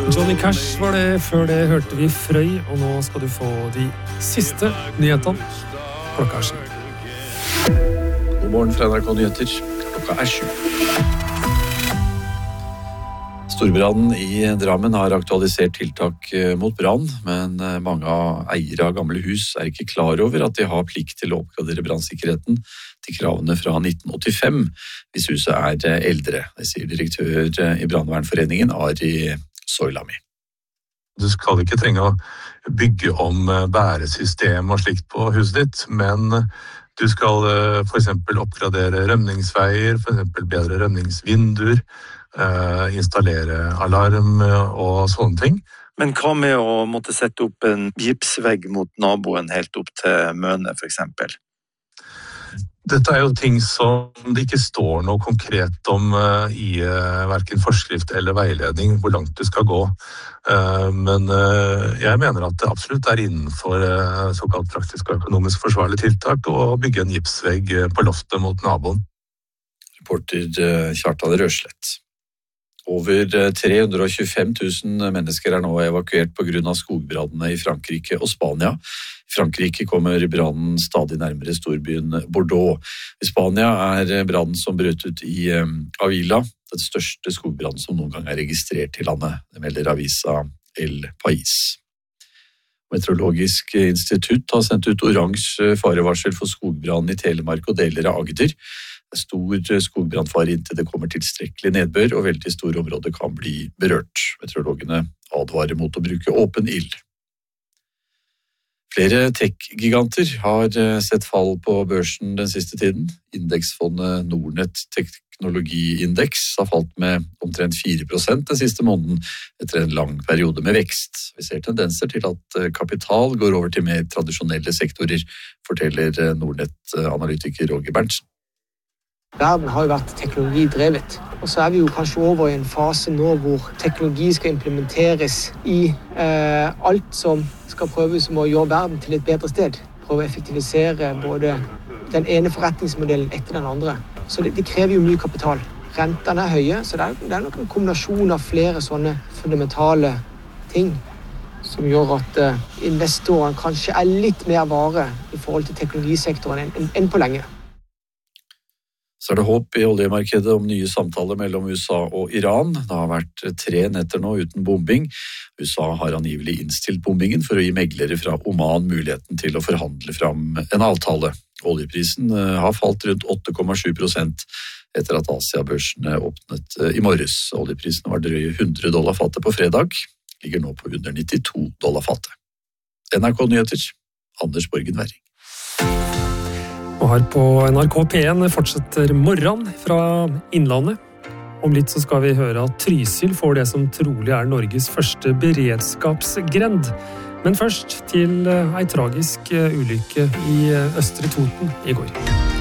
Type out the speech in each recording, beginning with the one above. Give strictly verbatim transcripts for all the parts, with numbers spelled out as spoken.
Johnny Cash var det, før det hørte vi Frøy, og nå skal du få de siste nyhetene. Klokka er sju. God morgen fra N R K Nyheter. Klokka er sju. Storbrannen i Drammen har aktualisert tiltak mot brann, men mange av eiere av gamle hus er ikke klar over at de har plikt til å oppgradere brannsikkerheten til kravene fra nitten åttifem hvis huset er eldre. Det sier direktør i Brannvernforeningen, Ari Soilami. Du skal ikke trenge å bygge om bæresystem og slikt på huset ditt, men du skal for eksempel oppgradere rømningsveier, for eksempel bedre rømningsvinduer, Uh, installere alarm og sånne ting. Men hva med å måtte sette opp en gipsvegg mot naboen helt opp til Møne, for eksempel? Dette er jo ting som det ikke står noe konkret om uh, i uh, hverken forskrift eller veiledning, hvor langt du skal gå. Uh, men uh, jeg mener at det absolutt er innenfor uh, såkalt praktisk og økonomisk forsvarlig tiltak å bygge en gipsvegg på loftet mot naboen. Reporter uh, Kjartan Røslett. Over tre hundre og tjuefem tusen mennesker er nå evakuert på grunn av skogbrannene i Frankrike og Spania. I Frankrike kommer brannen stadig nærmere storbyen Bordeaux. I Spania er brannen som brøt ut i Avila den største skogbrannen som noen gang er registrert i landet. Det melder avisa El País. Meteorologisk institutt har sendt ut oransje farevarsel for skogbrannen i Telemark og deler av Agder. Det er stor skogbrannfare inntil det kommer tilstrekkelig nedbør, og veldig store områder kan bli berørt. Meteorologene advarer mot å bruke åpen ild. Flere tech-giganter har sett fall på børsen den siste tiden. Indeksfondet Nordnet Teknologiindeks har falt med omtrent fire prosent den siste måneden etter en lang periode med vekst. Vi ser tendenser til at kapital går over til mer tradisjonelle sektorer, forteller Nordnet-analytiker Roger Berntsen. Verden har jo vært teknologidrevet, og så er vi jo kanskje over i en fase nå hvor teknologi skal implementeres i eh, alt som skal prøves om å gjøre verden til et bedre sted. Prøve å effektivisere både den ene forretningsmodellen etter den andre. Så det, det krever jo mye kapital. Rentene er høye, så det er, det er nok en kombinasjon av flere sånne fundamentale ting som gjør at eh, investorene kanskje er litt mer vare i forhold til teknologisektoren enn, enn, enn på lenge. Så er det håp i oljemarkedet om nye samtaler mellom U S A og Iran. Det har vært tre netter nå uten bombing. U S A har angivelig innstilt bombingen for å gi meglere fra Oman muligheten til å forhandle fram en avtale. Oljeprisen har falt rundt åtte komma sju prosent etter at Asia-børsene åpnet i morges. Oljeprisen var drøye hundre dollar fatet på fredag, ligger nå på under nittito dollar fatet. N R K Nyheter, Anders Borgen Werring. Og her på N R K P en fortsetter morgen fra Innlandet. Om litt så skal vi høre at Trysil får det som trolig er Norges første beredskapsgrend. Men først til ei tragisk ulykke i Østre Toten i går.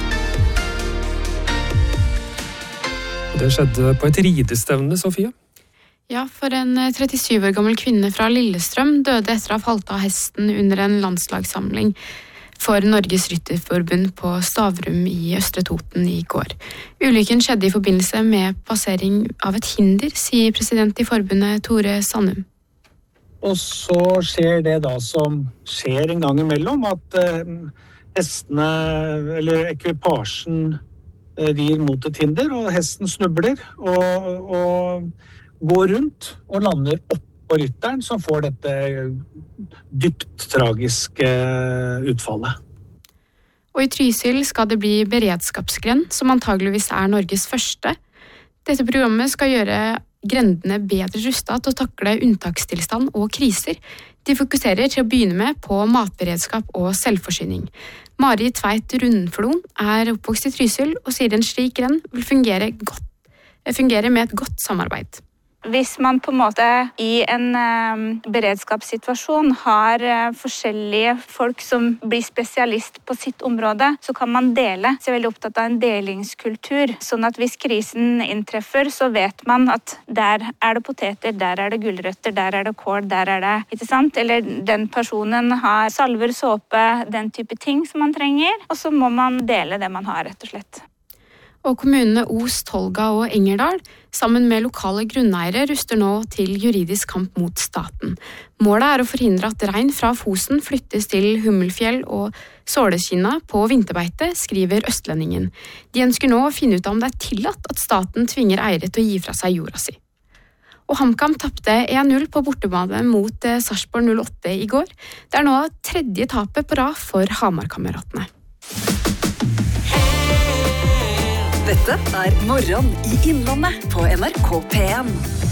Og det skjedde på et ridestevne, Sofie. Ja, for en trettisju år gammel kvinne fra Lillestrøm døde etter å ha falt av hesten under en landslagssamling for Norges Rytterforbund på Stavrum i Østre Toten i går. Ulykken skjedde i forbindelse med passering av et hinder, sier president i forbundet Tore Sandum. Og så skjer det da som skjer en gang imellom, at eh, hestene, eller ekvipasjen, eh, rir mot et hinder, og hesten snubler og, og går rundt og lander opp på rytteren, som får dette dypt tragiske utfallet. Og i Trysil skal det bli beredskapsgrend, som antageligvis er Norges første. Dette programmet skal gjøre grendene bedre rustet til å takle unntakstilstand og kriser. De fokuserer til å begynne med på matberedskap og selvforsyning. Mari Tveit Rundflon er oppvokst i Trysil og sier en slik grend vil fungere, godt, fungere med et godt samarbeid. Hvis man på en måte i en eh, beredskapssituasjon har eh, forskjellige folk som blir spesialist på sitt område, så kan man dele. Så jeg er veldig opptatt av en delingskultur, sånn at hvis krisen inntreffer, så vet man at der er det poteter, der er det gulrøtter, der er det kål, der er det, ikke sant? Eller den personen har salver, såpe, den type ting som man trenger, og så må man dele det man har, rett og slett. Og kommunene Os, Tolga og Engerdal, sammen med lokale grunneiere, ruster nå til juridisk kamp mot staten. Målet er å forhindre at rein fra Fosen flyttes til Hummelfjell og Såleskinna på vinterbeite, skriver Østlendingen. De ønsker nå å finne ut om det er tillatt at staten tvinger eiere til å gi fra seg jorda si. Og HamKam tappte en null på bortebane mot Sarpsborg null åtte i går. Det er nå tredje tapet på rad for Hamar-kameratene. Dette er Morgen i Innlandet på N R K P en.